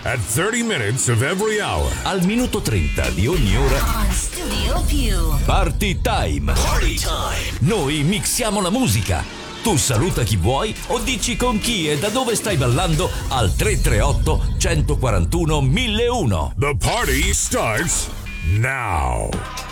at 30 minutes of every hour. Al minuto 30 di ogni ora. On Studio Più. Party time. Party time. Noi mixiamo la musica. Tu saluta chi vuoi o dici con chi e da dove stai ballando al 338 141 1001. The party starts now.